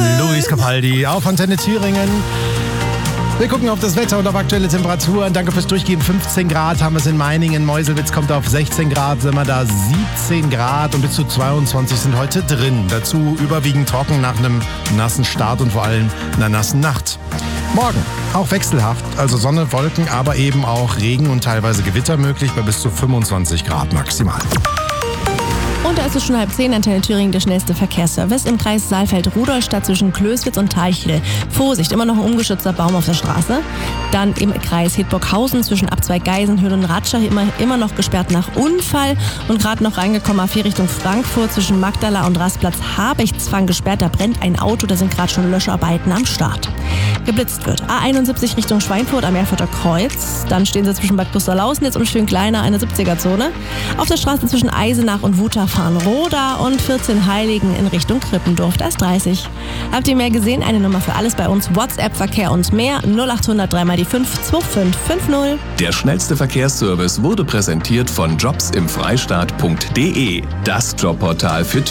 Luis Capaldi auf Antenne Thüringen. Wir gucken auf das Wetter und auf aktuelle Temperaturen. Danke fürs Durchgehen. 15 Grad haben wir es in Meiningen. Meuselwitz kommt auf 16 Grad, sind wir da 17 Grad und bis zu 22 sind heute drin. Dazu überwiegend trocken nach einem nassen Start und vor allem einer nassen Nacht. Morgen auch wechselhaft, also Sonne, Wolken, aber eben auch Regen und teilweise Gewitter möglich bei bis zu 25 Grad maximal. Und da ist es schon 9:30, Antenne Thüringen, der schnellste Verkehrsservice im Kreis Saalfeld-Rudolstadt zwischen Klößwitz und Teichel. Vorsicht, immer noch ein ungeschützter Baum auf der Straße. Dann im Kreis Hedburghausen zwischen Abzweig Geisenhöhe und Ratscher immer noch gesperrt nach Unfall. Und gerade noch reingekommen A4 Richtung Frankfurt zwischen Magdala und Rastplatz Habichtsfang gesperrt. Da brennt ein Auto, da sind gerade schon Löscharbeiten am Start. Geblitzt wird A71 Richtung Schweinfurt am Erfurter Kreuz. Dann stehen sie zwischen Bad Busterlausnitz und Schönkleiner, eine 70er-Zone. Auf der Straße zwischen Eisenach und Wutachfarnroda und 14 Heiligen in Richtung Krippendorf, da ist 30. Habt ihr mehr gesehen? Eine Nummer für alles bei uns. WhatsApp, Verkehr und mehr 0800 3 mal die 5 2550. Der schnellste Verkehrsservice wurde präsentiert von jobsimfreistaat.de, das Jobportal für